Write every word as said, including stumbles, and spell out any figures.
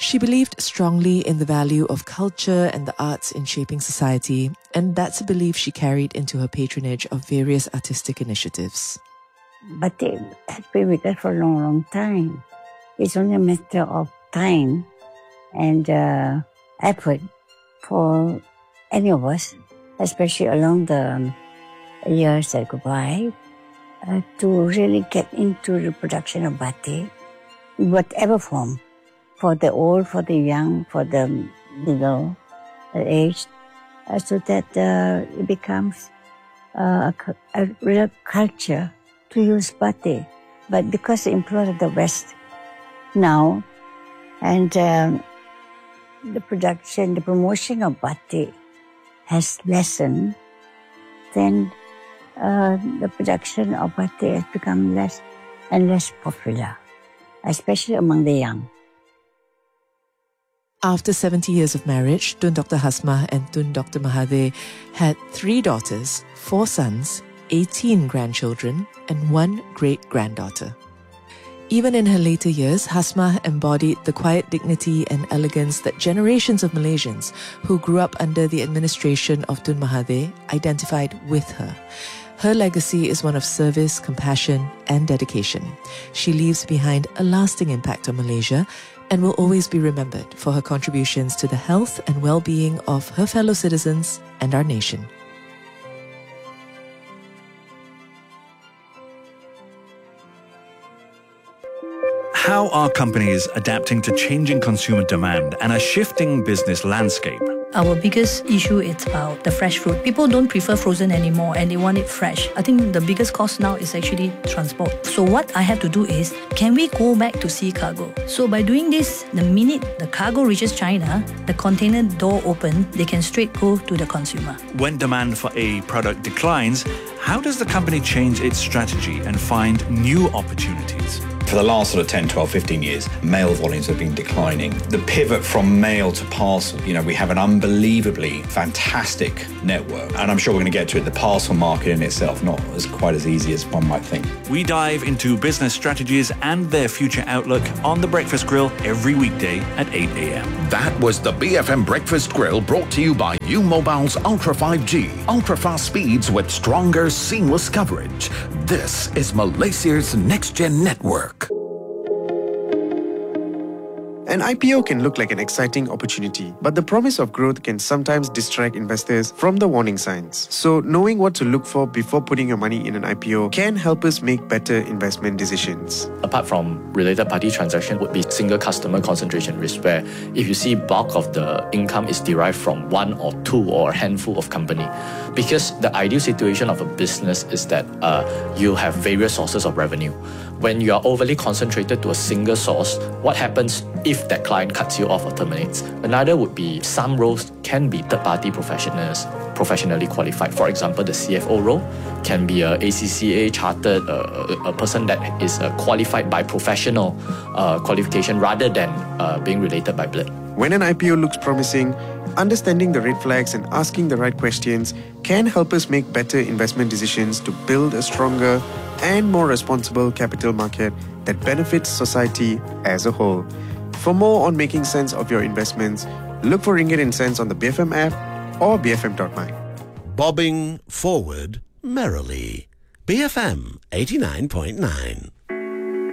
She believed strongly in the value of culture and the arts in shaping society, and that's a belief she carried into her patronage of various artistic initiatives. Batik has been with us for a long, long time. It's only a matter of time and uh, effort for any of us, especially along the years that go by, uh, to really get into the production of batik in whatever form, for the old, for the young, for the middle age, uh, so that uh, it becomes uh, a, a real culture to use batik. But because the influence of the West now, and um, the production, the promotion of batik has lessened, then uh, the production of batik has become less and less popular, especially among the young. After seventy years of marriage, Tun Doctor Hasmah and Tun Doctor Mahathir had three daughters, four sons, eighteen grandchildren, and one great-granddaughter. Even in her later years, Hasmah embodied the quiet dignity and elegance that generations of Malaysians who grew up under the administration of Tun Mahathir identified with her. Her legacy is one of service, compassion, and dedication. She leaves behind a lasting impact on Malaysia and will always be remembered for her contributions to the health and well-being of her fellow citizens and our nation. How are companies adapting to changing consumer demand and a shifting business landscape? Our biggest issue is about the fresh fruit. People don't prefer frozen anymore and they want it fresh. I think the biggest cost now is actually transport. So what I have to do is, can we go back to sea cargo? So by doing this, the minute the cargo reaches China, the container door open, they can straight go to the consumer. When demand for a product declines, how does the company change its strategy and find new opportunities? For the last sort of ten, twelve, fifteen years, mail volumes have been declining. The pivot from mail to parcel, you know, we have an unbelievably fantastic network. And I'm sure we're going to get to it. The parcel market in itself, not as quite as easy as one might think. We dive into business strategies and their future outlook on The Breakfast Grill every weekday at eight a.m. That was the B F M Breakfast Grill, brought to you by U-Mobile's Ultra five G. Ultra-fast speeds with stronger, seamless coverage. This is Malaysia's next-gen network. An I P O can look like an exciting opportunity, but the promise of growth can sometimes distract investors from the warning signs. So, knowing what to look for before putting your money in an I P O can help us make better investment decisions. Apart from related party transaction, would be single customer concentration risk, where if you see bulk of the income is derived from one or two or a handful of company. Because the ideal situation of a business is that uh, you have various sources of revenue. When you are overly concentrated to a single source, what happens if that client cuts you off or terminates? Another would be some roles can be third-party professionals, professionally qualified. For example, the C F O role can be a A C C A chartered, uh, a person that is uh, qualified by professional uh, qualification rather than uh, being related by blood. When an I P O looks promising, understanding the red flags and asking the right questions can help us make better investment decisions to build a stronger and more responsible capital market that benefits society as a whole. For more on making sense of your investments, look for Ringgit and Cents on the B F M app or b f m dot my. Bobbing forward merrily. B F M eighty-nine point nine.